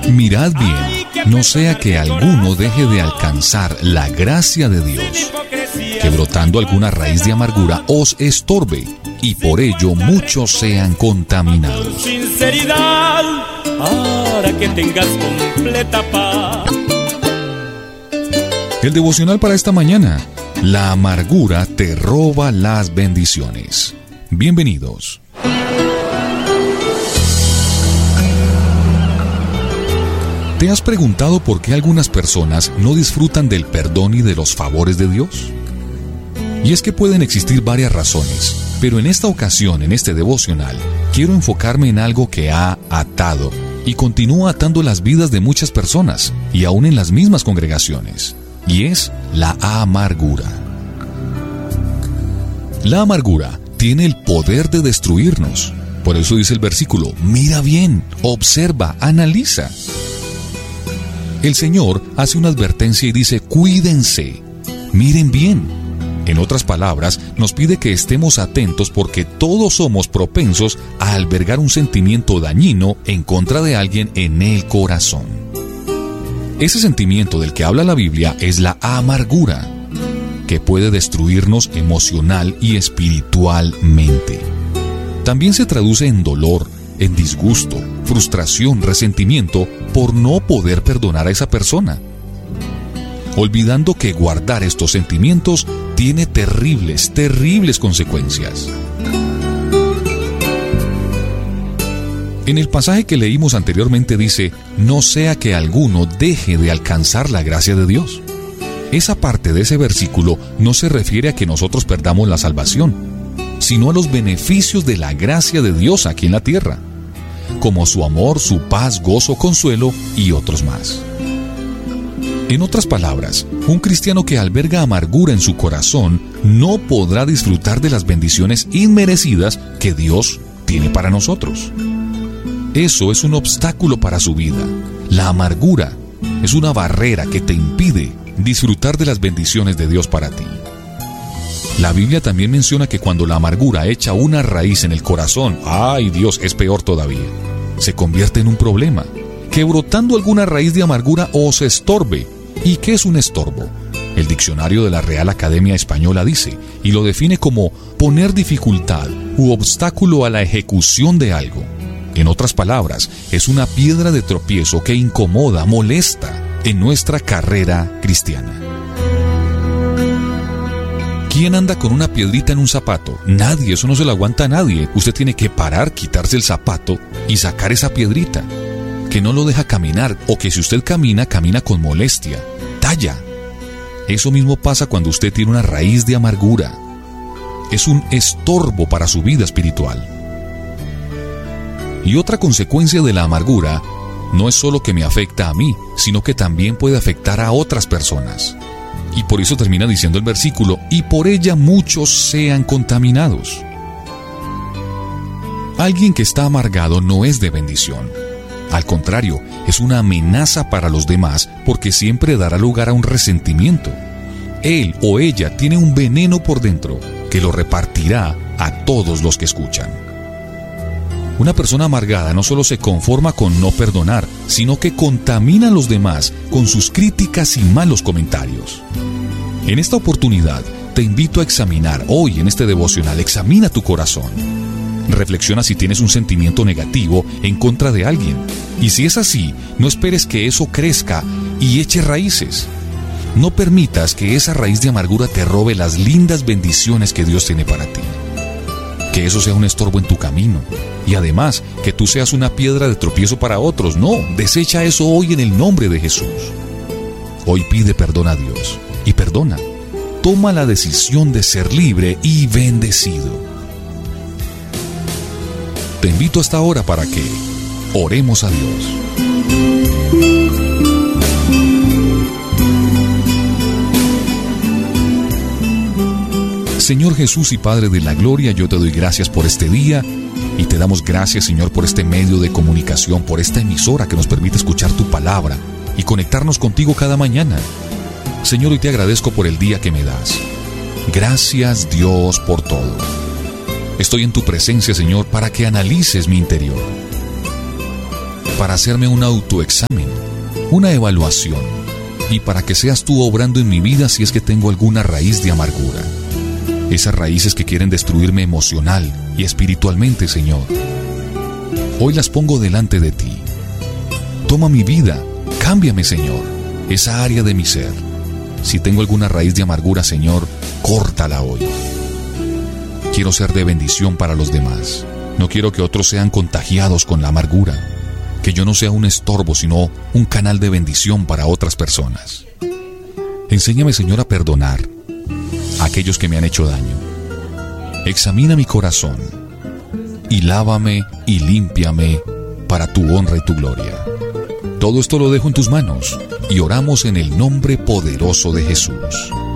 Mirad bien, no sea que alguno deje de alcanzar la gracia de Dios, que brotando alguna raíz de amargura os estorbe, y por ello muchos sean contaminados. Sinceridad, para que tengas completa paz. El devocional para esta mañana: la amargura te roba las bendiciones. Bienvenidos. ¿Te has preguntado por qué algunas personas no disfrutan del perdón y de los favores de Dios? Y es que pueden existir varias razones, pero en esta ocasión, en este devocional, quiero enfocarme en algo que ha atado y continúa atando las vidas de muchas personas, y aún en las mismas congregaciones, y es la amargura. La amargura tiene el poder de destruirnos. Por eso dice el versículo: mira bien, observa, analiza. El Señor hace una advertencia y dice: cuídense, miren bien. En otras palabras, nos pide que estemos atentos porque todos somos propensos a albergar un sentimiento dañino en contra de alguien en el corazón. Ese sentimiento del que habla la Biblia es la amargura, que puede destruirnos emocional y espiritualmente. También se traduce en dolor, en disgusto, frustración, resentimiento por no poder perdonar a esa persona, olvidando que guardar estos sentimientos tiene terribles consecuencias. En el pasaje que leímos anteriormente dice: no sea que alguno deje de alcanzar la gracia de Dios. Esa parte de ese versículo no se refiere a que nosotros perdamos la salvación, sino a los beneficios de la gracia de Dios aquí en la tierra, como su amor, su paz, gozo, consuelo y otros más. En otras palabras, un cristiano que alberga amargura en su corazón no podrá disfrutar de las bendiciones inmerecidas que Dios tiene para nosotros. Eso es un obstáculo para su vida. La amargura es una barrera que te impide disfrutar de las bendiciones de Dios para ti. La Biblia también menciona que cuando la amargura echa una raíz en el corazón, ¡ay Dios!, es peor todavía. Se convierte en un problema, que brotando alguna raíz de amargura os estorbe. ¿Y qué es un estorbo? El diccionario de la Real Academia Española dice, y lo define como poner dificultad u obstáculo a la ejecución de algo. En otras palabras, es una piedra de tropiezo que incomoda, molesta en nuestra carrera cristiana. ¿Quién anda con una piedrita en un zapato? Nadie, eso no se lo aguanta a nadie. Usted tiene que parar, quitarse el zapato y sacar esa piedrita, que no lo deja caminar, o que si usted camina con molestia, talla. Eso mismo pasa cuando usted tiene una raíz de amargura. Es un estorbo para su vida espiritual. Y otra consecuencia de la amargura no es solo que me afecta a mí, sino que también puede afectar a otras personas. Y por eso termina diciendo el versículo: y por ella muchos sean contaminados. Alguien que está amargado no es de bendición. Al contrario, es una amenaza para los demás porque siempre dará lugar a un resentimiento. Él o ella tiene un veneno por dentro que lo repartirá a todos los que escuchan. Una persona amargada no solo se conforma con no perdonar, sino que contamina a los demás con sus críticas y malos comentarios. En esta oportunidad, te invito a examinar hoy en este devocional, examina tu corazón. Reflexiona si tienes un sentimiento negativo en contra de alguien. Y si es así, no esperes que eso crezca y eche raíces. No permitas que esa raíz de amargura te robe las lindas bendiciones que Dios tiene para ti. Que eso sea un estorbo en tu camino. Y además, que tú seas una piedra de tropiezo para otros. No, desecha eso hoy en el nombre de Jesús. Hoy pide perdón a Dios y perdona. Toma la decisión de ser libre y bendecido. Te invito hasta ahora para que oremos a Dios. Señor Jesús y Padre de la Gloria, yo te doy gracias por este día y te damos gracias, Señor, por este medio de comunicación, por esta emisora que nos permite escuchar tu palabra y conectarnos contigo cada mañana. Señor, hoy te agradezco por el día que me das. Gracias, Dios, por todo. Estoy en tu presencia, Señor, para que analices mi interior. para hacerme un autoexamen, una evaluación, y para que seas tú obrando en mi vida si es que tengo alguna raíz de amargura. Esas raíces que quieren destruirme emocional y espiritualmente, Señor. Hoy las pongo delante de ti. Toma mi vida, cámbiame, Señor, esa área de mi ser. Si tengo alguna raíz de amargura, Señor, córtala hoy. Quiero ser de bendición para los demás. No quiero que otros sean contagiados con la amargura. Que yo no sea un estorbo, sino un canal de bendición para otras personas. Enséñame, Señor, a perdonar a aquellos que me han hecho daño. Examina mi corazón y lávame y límpiame para tu honra y tu gloria. Todo esto lo dejo en tus manos y oramos en el nombre poderoso de Jesús.